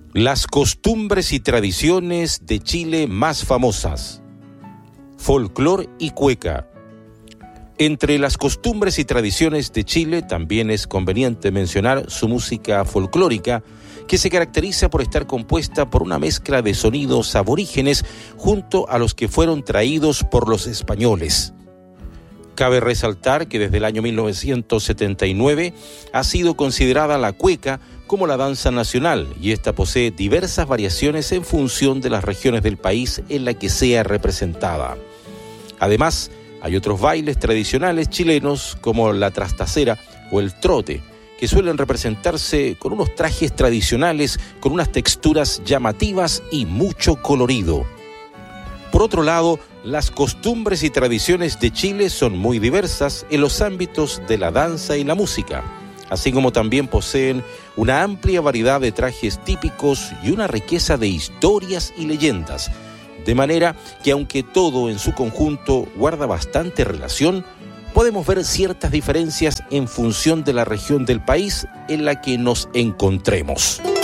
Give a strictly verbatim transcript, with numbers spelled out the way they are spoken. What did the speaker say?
Las costumbres y tradiciones de Chile más famosas. Folclor y cueca. Entre las costumbres y tradiciones de Chile también es conveniente mencionar su música folclórica, que se caracteriza por estar compuesta por una mezcla de sonidos aborígenes junto a los que fueron traídos por los españoles. Cabe resaltar que desde el año mil novecientos setenta y nueve ha sido considerada la cueca como la danza nacional, y esta posee diversas variaciones en función de las regiones del país en la que sea representada. Además, hay otros bailes tradicionales chilenos como la trastacera o el trote, que suelen representarse con unos trajes tradicionales, con unas texturas llamativas y mucho colorido. Por otro lado, las costumbres y tradiciones de Chile son muy diversas en los ámbitos de la danza y la música, así como también poseen una amplia variedad de trajes típicos y una riqueza de historias y leyendas, de manera que aunque todo en su conjunto guarda bastante relación, podemos ver ciertas diferencias en función de la región del país en la que nos encontremos.